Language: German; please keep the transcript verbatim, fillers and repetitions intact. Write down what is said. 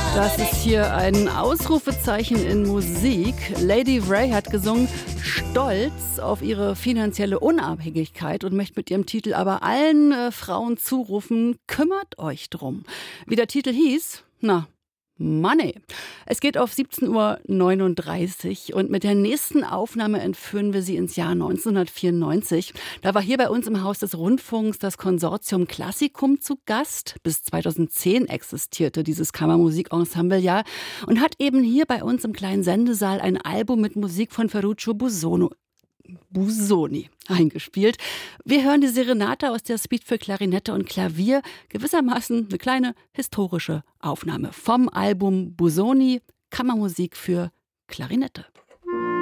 Das ist hier ein Ausrufezeichen in Musik. Lady Wray hat gesungen, stolz auf ihre finanzielle Unabhängigkeit und möchte mit ihrem Titel aber allen äh, Frauen zurufen, kümmert euch drum. Wie der Titel hieß? Na, Money. Es geht auf siebzehn Uhr neununddreißig und mit der nächsten Aufnahme entführen wir Sie ins Jahr neunzehnhundertvierundneunzig. Da war hier bei uns im Haus des Rundfunks das Konsortium Classicum zu Gast. Bis zweitausendzehn existierte dieses Kammermusikensemble ja und hat eben hier bei uns im kleinen Sendesaal ein Album mit Musik von Ferruccio Busoni. Busoni eingespielt. Wir hören die Serenata aus der Suite für Klarinette und Klavier, gewissermaßen eine kleine historische Aufnahme vom Album Busoni, Kammermusik für Klarinette.